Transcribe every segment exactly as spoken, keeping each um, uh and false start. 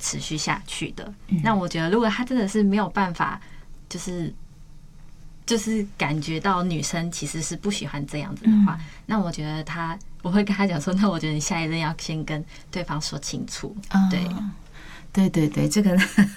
持续下去的。嗯、那我觉得，如果他真的是没有办法，就是就是感觉到女生其实是不喜欢这样子的话，嗯、那我觉得他我会跟他讲说，那我觉得你下一任要先跟对方说清楚。哦、对， 对对对，这个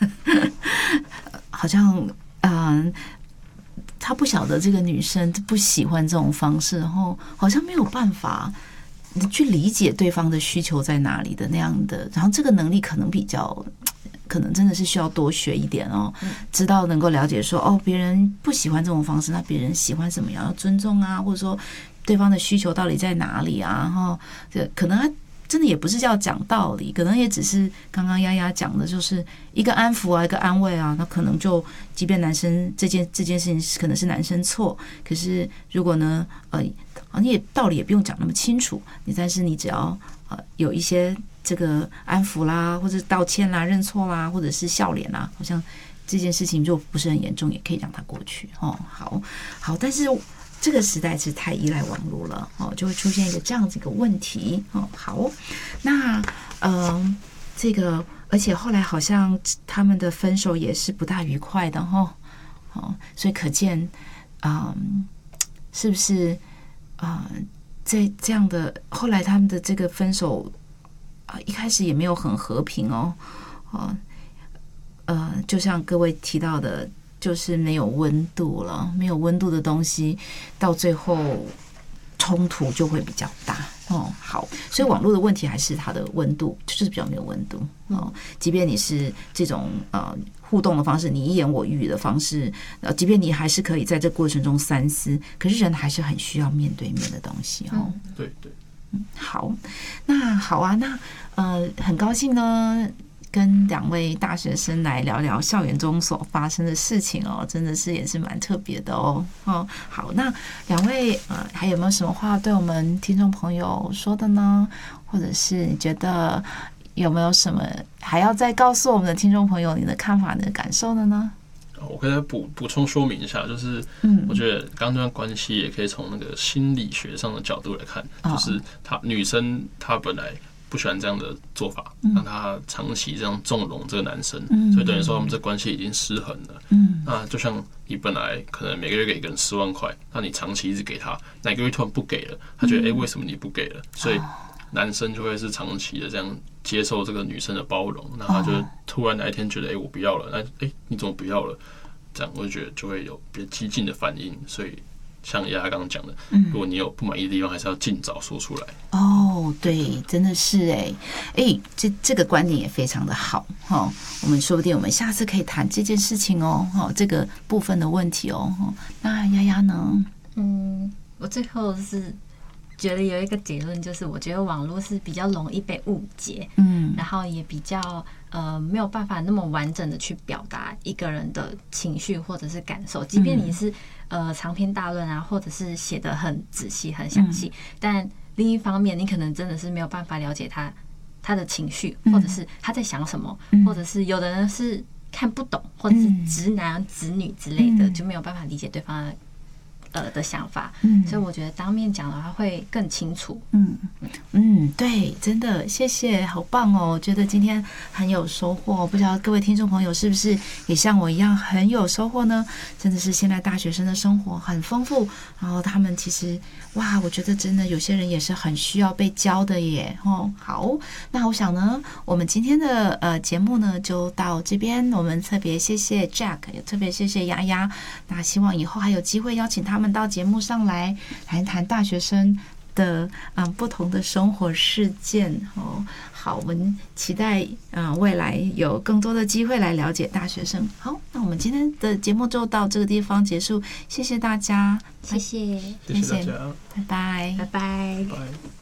好像嗯。呃他不晓得这个女生不喜欢这种方式，然后好像没有办法去理解对方的需求在哪里的那样的，然后这个能力可能比较，可能真的是需要多学一点哦，知道能够了解说哦，别人不喜欢这种方式，那别人喜欢什么样，要尊重啊，或者说对方的需求到底在哪里啊，然后这可能他。真的也不是叫讲道理，可能也只是刚刚丫丫讲的，就是一个安抚啊，一个安慰啊。那可能就，即便男生这件这件事情可能是男生错，可是如果呢，呃，你也道理也不用讲那么清楚，你但是你只要呃有一些这个安抚啦，或者道歉啦、认错啦，或者是笑脸啦，好像这件事情就不是很严重，也可以让它过去哦。好，好，但是。这个时代是太依赖网络了哦，就会出现一个这样子一个问题哦。好，那嗯、呃，这个而且后来好像他们的分手也是不大愉快的哈哦，所以可见啊、嗯，是不是啊、呃，这这样的后来他们的这个分手啊、呃，一开始也没有很和平哦哦呃，就像各位提到的。就是没有温度了，没有温度的东西，到最后冲突就会比较大哦。好，所以网络的问题还是它的温度，就是比较没有温度哦。即便你是这种呃互动的方式，你一言我一语的方式，呃，即便你还是可以在这过程中三思，可是人还是很需要面对面的东西哦。 嗯、对对， 嗯，好，那好啊，那呃，很高兴呢。跟两位大学生来聊聊校园中所发生的事情哦，真的是也是蛮特别的哦。哦，好，那两位呃，还有没有什么话对我们听众朋友说的呢？或者是你觉得有没有什么还要再告诉我们的听众朋友你的看法、你的感受的呢？ 我可以再补补充说明一下，就是嗯，我觉得刚刚这段关系也可以从那个心理学上的角度来看，就是她女生她本来。不喜欢这样的做法，让他长期这样纵容这个男生，嗯、所以等于说他们这关系已经失衡了。嗯、那就像你本来可能每个月给一个人十万块，那你长期一直给他，哪个月突然不给了，他觉得哎、欸，为什么你不给了？所以男生就会是长期的这样接受这个女生的包容，那他就突然哪一天觉得哎、欸，我不要了，那哎、欸、你怎么不要了？这样我就觉得就会有比较激进的反应，所以。像丫丫刚刚讲的，如果你有不满意的地方，还是要尽早说出来。 哦，对，真的是哎，哎，这这个观点也非常的好哈、哦。我们说不定我们下次可以谈这件事情哦，哈、哦，这个部分的问题哦。那丫丫呢？ 嗯，我最后是觉得有一个结论，就是我觉得网络是比较容易被误解，嗯，然后也比较呃没有办法那么完整的去表达一个人的情绪或者是感受，即便你是。呃，长篇大论啊，或者是写得很仔细、很详细，嗯、但另一方面，你可能真的是没有办法了解他他的情绪，或者是他在想什么，嗯、或者是有的人是看不懂，或者是直男、直女之类的，嗯、就没有办法理解对方的呃的想法。嗯，所以我觉得当面讲的话会更清楚。 嗯嗯，对，真的，谢谢，好棒哦！我觉得今天很有收获，不知道各位听众朋友是不是也像我一样很有收获呢？真的是现在大学生的生活很丰富，然后他们其实哇，我觉得真的有些人也是很需要被教的耶。哦，好，那我想呢，我们今天的呃节目呢就到这边，我们特别谢谢 Jack， 也特别谢谢丫丫，那希望以后还有机会邀请他们到节目上来谈谈大学生的嗯不同的生活事件哦。好，我们期待嗯未来有更多的机会来了解大学生。好，那我们今天的节目就到这个地方结束，谢谢大家， 谢谢， 谢谢大家， 拜拜， 拜拜， 拜。